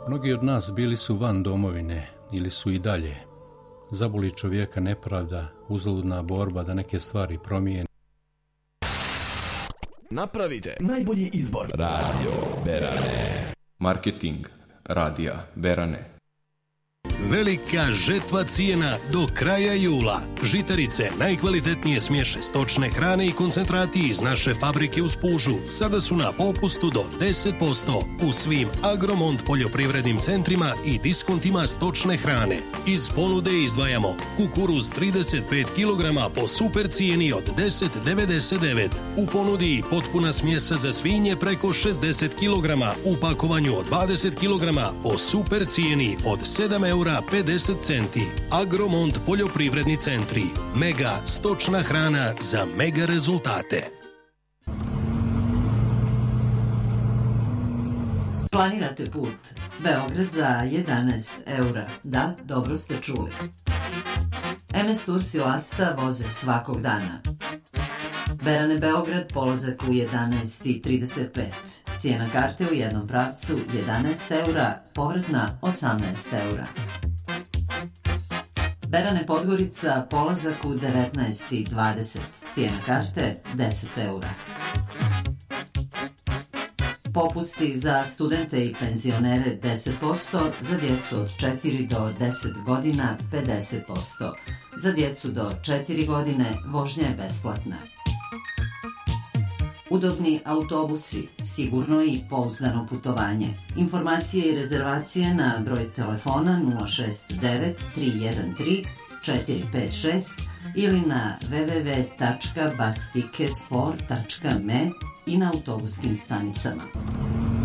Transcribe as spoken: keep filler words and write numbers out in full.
Mnogi od nas bili su van domovine ili su i dalje. Zaboli čovjeka nepravda, uzaludna borba da neke stvari promijene. Napravite najbolji izbor. Radio Berane. Marketing Radija Berane. Velika žetva cijena do kraja jula. Žitarice, najkvalitetnije smješe stočne hrane i koncentrati iz naše fabrike u Spužu sada su na popustu do deset posto u svim Agromont poljoprivrednim centrima i diskontima stočne hrane. Iz ponude izdvajamo kukuruz trideset pet kilograma po super cijeni od deset devedeset devet. U ponudi potpuna smjesa za svinje preko šezdeset kilograma u pakovanju od dvadeset kilograma po super cijeni od sedam eura pedeset centi. Agromont poljoprivredni centri. Mega stočna hrana za mega rezultate. Planirate put Beograd za jedanaest eura. Da, dobro ste čuli. em es Tours i Lasta voze svakog dana. Berane Beograd, polazak u jedanaest trideset pet. Cijena karte u jednom pravcu jedanaest eura, povratna osamnaest eura. Berane Podgorica, polazak u devetnaest dvadeset. Cijena karte deset eura. Popusti za studente i penzionere deset posto, za djecu od četiri do deset godina pedeset posto. Za djecu do četiri godine vožnja je besplatna. Udobni autobusi, sigurno i pouzdano putovanje. Informacije i rezervacije na broj telefona nula šest devet tri jedan tri četiri pet šest ili na w w w tačka bus ticket for tačka me i na autobuskim stanicama.